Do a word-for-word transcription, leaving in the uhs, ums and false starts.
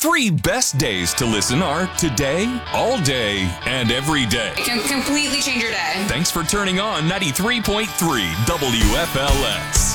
three best days to listen are today, all day, and every day. It can completely change your day. Thanks for turning on ninety-three point three W F L S.